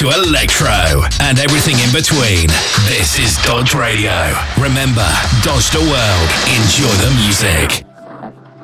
to electro and everything in between. This is Dodge Radio. Remember, dodge the world, enjoy the music.